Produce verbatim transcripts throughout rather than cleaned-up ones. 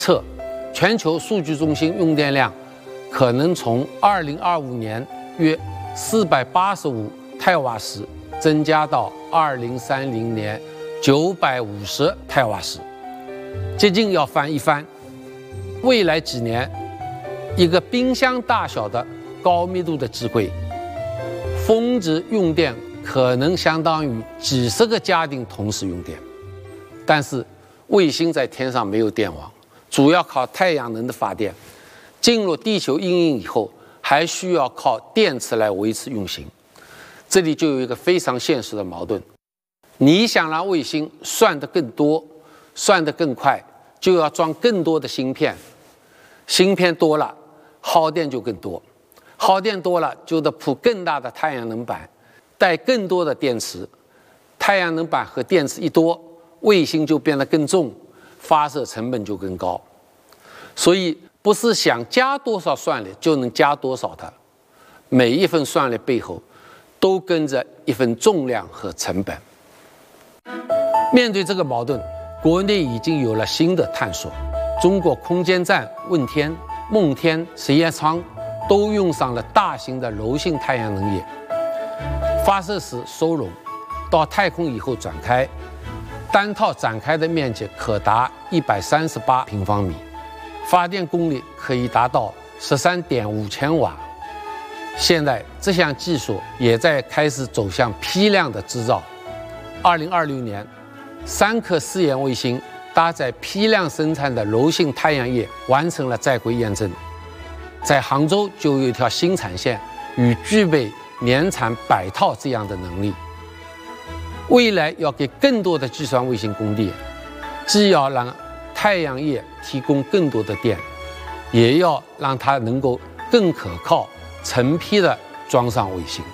测，全球数据中心用电量可能从二零二五年约四百八十五太瓦时增加到二零三零年九百五十太瓦时，接近要翻一番。未来几年，一个冰箱大小的高密度的机柜，峰值用电可能相当于几十个家庭同时用电。但是卫星在天上没有电网，主要靠太阳能的发电，进入地球阴影以后，还需要靠电池来维持运行。这里就有一个非常现实的矛盾：你想让卫星算得更多、算得更快，就要装更多的芯片，芯片多了，耗电就更多，耗电多了就得铺更大的太阳能板，带更多的电池。太阳能板和电池一多，卫星就变得更重，发射成本就更高。所以不是想加多少算力就能加多少的，每一份算力背后都跟着一份重量和成本。面对这个矛盾，国内已经有了新的探索。中国空间站问天、梦天实验舱都用上了大型的柔性太阳能液，发射时收拢，到太空以后展开，单套展开的面积可达一百三十八平方米，发电功率可以达到十三点五千瓦。现在这项技术也在开始走向批量的制造。二零二六年，三颗试验卫星搭载批量生产的柔性太阳液完成了在轨验证，在杭州就有一条新产线，与具备年产百套这样的能力。未来要给更多的计算卫星供电，既要让太阳液提供更多的电，也要让它能够更可靠、成批的装上卫星。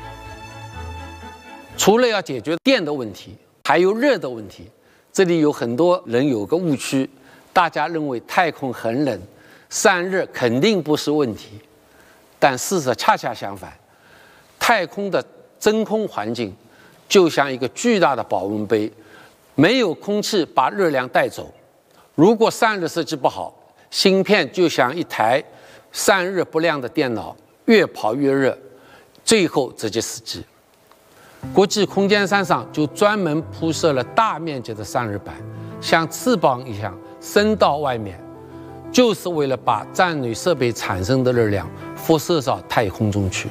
除了要解决电的问题，还有热的问题。这里有很多人有个误区，大家认为太空很冷，散热肯定不是问题。但事实恰恰相反，太空的真空环境就像一个巨大的保温杯，没有空气把热量带走。如果散热设计不好，芯片就像一台散热不良的电脑，越跑越热，最后直接死机。国际空间站上就专门铺设了大面积的散热板，像翅膀一样伸到外面，就是为了把站内设备产生的热量辐射到太空中去。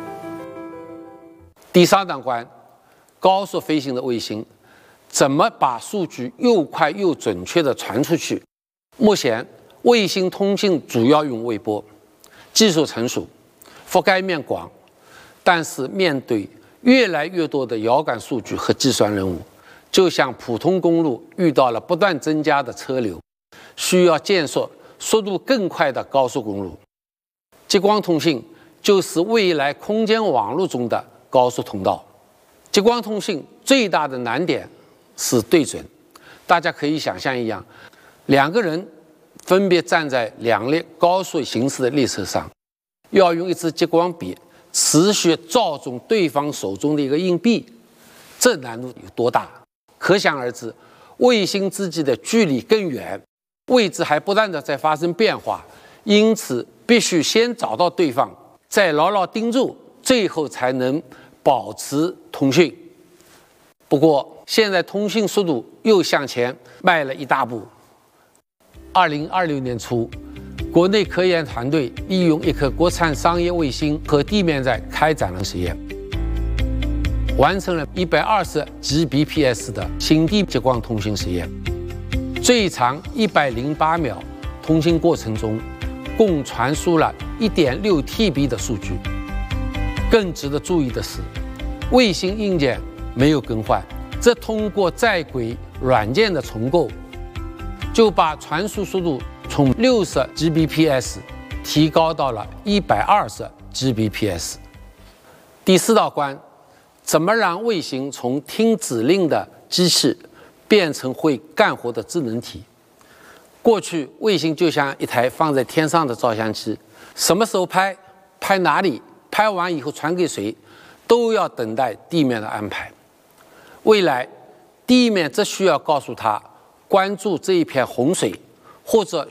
第三道关，高速飞行的卫星怎么把数据又快又准确地传出去？目前卫星通信主要用微波，技术成熟，覆盖面广，但是面对越来越多的遥感数据和计算任务，就像普通公路遇到了不断增加的车流，需要建设速度更快的高速公路。激光通信就是未来空间网络中的高速通道。激光通信最大的难点是对准，大家可以想象一样，两个人分别站在两列高速行驶的列车上，要用一支激光笔持续照中对方手中的一个硬币，这难度有多大？可想而知，卫星之间的距离更远，位置还不断的在发生变化，因此必须先找到对方，再牢牢盯住，最后才能保持通讯。不过现在通讯速度又向前迈了一大步。二零二六年初，国内科研团队利用一颗国产商业卫星和地面站开展了实验，完成了一百二十 G B P S 的星地激光通信实验。最长一百零八秒通信过程中，共传输了 一点六 T B 的数据。更值得注意的是，卫星硬件没有更换，这通过在轨软件的重构，就把传输速度从六十 G B P S 提高到了一百二十 G B P S。第四道关，怎么让卫星从听指令的机器变成会干活的智能体？过去卫星就像一台放在天上的照相机，什么时候拍、拍哪里、拍完以后传给谁，都要等待地面的安排。未来地面只需要告诉它关注这一片洪水，或者